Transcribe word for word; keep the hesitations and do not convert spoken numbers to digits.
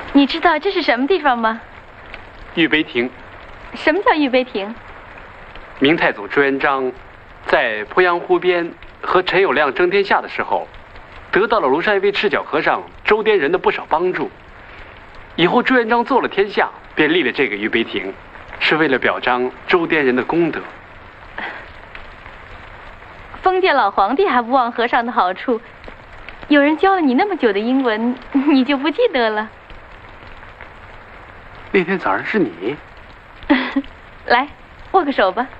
你知道这是什么地方吗？ 玉碑亭。 什么叫玉碑亭？ 明太祖朱元璋在鄱阳湖边和陈友谅争天下的时候，得到了庐山一位赤脚和尚周滇人的不少帮助。以后朱元璋做了天下，便立了这个玉碑亭，是为了表彰周滇人的功德。 封建老皇帝还不忘和尚的好处，有人教了你那么久的英文，你就不记得了？ 那天早上是你。 来，握个手吧。